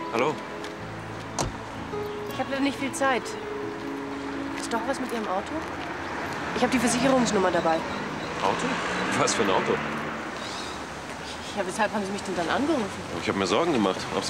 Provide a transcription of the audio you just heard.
Hallo? Ich habe leider nicht viel Zeit. Ist doch was mit Ihrem Auto? Ich habe die Versicherungsnummer dabei. Auto? Was für ein Auto? Ja, weshalb haben Sie mich denn dann angerufen? Ich habe mir Sorgen gemacht.